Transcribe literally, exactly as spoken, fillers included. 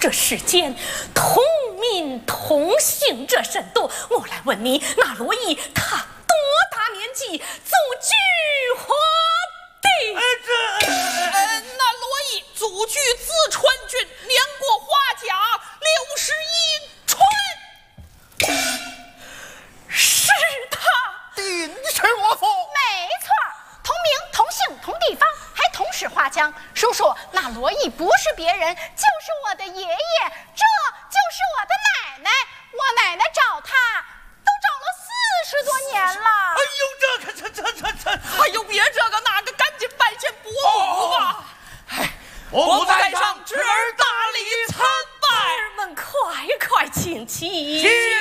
这世间同名同姓者甚多，我来问你，那罗毅他多大年纪祖居何地？ 哎，这、 呃、那罗毅祖居淄川郡，年过花甲六十一春。 是他， 定是我父。 没错，同名同姓同地方，还同是花江。叔叔，那罗毅不是别人，就是我的爷爷，这就是我的奶奶。我奶奶找他都找了四十多年了。 哎呦，这可这这这这， 哎呦，别这个那个，赶紧拜见伯母吧！哎， 伯母在上，侄儿大礼参拜。 儿们快快请起。 请